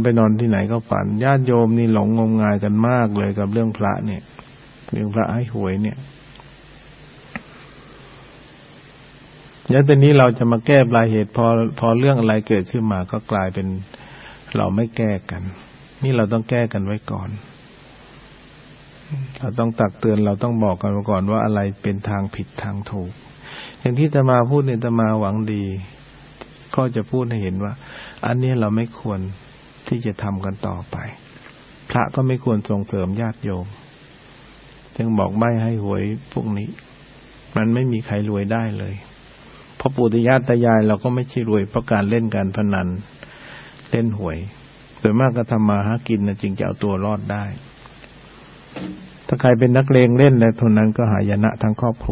ไปนอนที่ไหนก็ฝันญาติโยมนี่หลงงมงายกันมากเลยกับเรื่องพระเนี่ยเรื่องพระให้หวยเนี่ยแล้วตอนนี้เราจะมาแก้ปลายเหตุพอเรื่องอะไรเกิดขึ้นมาก็กลายเป็นเราไม่แก้กันนี่เราต้องแก้กันไว้ก่อนเราต้องตักเตือนเราต้องบอกกันก่อนว่าอะไรเป็นทางผิดทางถูกอย่างที่อาตมาพูดเนี่ยอาตมาหวังดีก็จะพูดให้เห็นว่าอันนี้เราไม่ควรที่จะทำกันต่อไปพระก็ไม่ควรส่งเสริมญาติโยมจึงบอกไม่ให้หวยพวกนี้มันไม่มีใครรวยได้เลยเพราะปู่ย่าตายายเราก็ไม่ใช่รวยเพราะการเล่นการพนันเล่นหวยโดยมากก็ทำมาหากินนะจึงจะเอาตัวรอดได้ถ้าใครเป็นนักเลงเล่นแล้วเท่านั้นก็หายนะทั้งครอบครัว